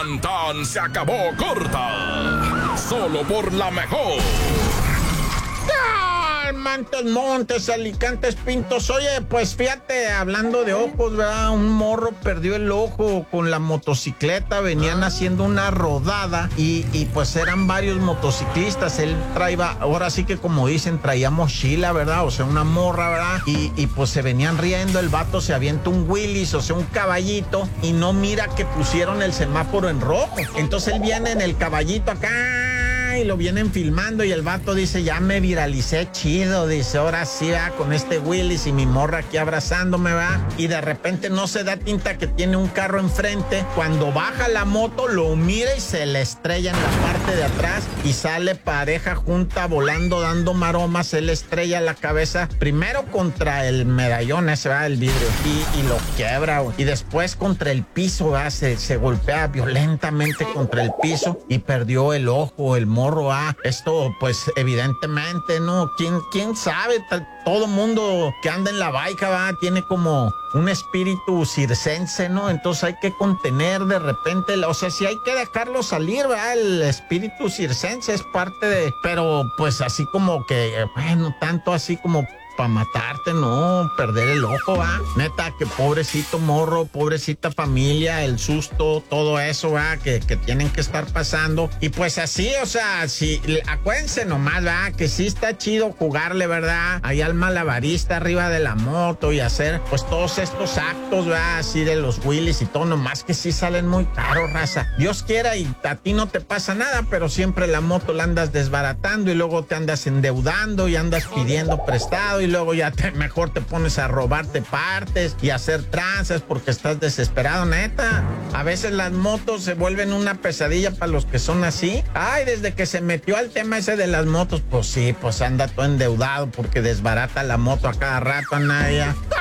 Tan tan se acabó corta. Solo por la mejor. Montes, Alicantes, Pintos. Oye, pues fíjate, hablando de ojos, ¿verdad? Un morro perdió el ojo con la motocicleta, venían haciendo una rodada y pues eran varios motociclistas. Él traía, ahora sí que como dicen, traía mochila, ¿verdad? O sea, una morra, ¿verdad? Y pues se venían riendo, el vato se avienta un Willis, o sea, un caballito, y no mira que pusieron el semáforo en rojo. Entonces él viene en el caballito acá y lo vienen filmando y el vato dice, ya me viralicé chido, dice, ahora sí, va, con este Willis y mi morra aquí abrazándome, va, y de repente no se da tinta que tiene un carro enfrente. Cuando baja la moto, lo mira y se le estrella en la parte de atrás y sale pareja junta volando, dando maromas. Se le estrella la cabeza primero contra el medallón ese, va, el vidrio, y lo quiebra, y después contra el piso, va, se golpea violentamente contra el piso y perdió el ojo, el morro. Esto pues evidentemente, ¿no? ¿Quién sabe? Todo mundo que anda en la baica, va, tiene como un espíritu circense, ¿no? Entonces hay que contener de repente, o sea, si hay que dejarlo salir, va, el espíritu circense es parte de, pero pues así como que, bueno, tanto así como para matarte, no, perder el ojo, va. Neta, que pobrecito morro, pobrecita familia, el susto, todo eso, va, que tienen que estar pasando. Y pues así, o sea, si, acuérdense nomás, va, que sí está chido jugarle, ¿verdad? Ahí al malabarista arriba de la moto y hacer, pues, todos estos actos, va, así de los Willys y todo, nomás que sí salen muy caros, raza. Dios quiera y a ti no te pasa nada, pero siempre la moto la andas desbaratando y luego te andas endeudando y andas pidiendo prestado y luego ya mejor te pones a robarte partes y a hacer tranzas porque estás desesperado, neta. A veces las motos se vuelven una pesadilla para los que son así. Ay, desde que se metió al tema ese de las motos, pues sí, pues anda todo endeudado porque desbarata la moto a cada rato a nadie.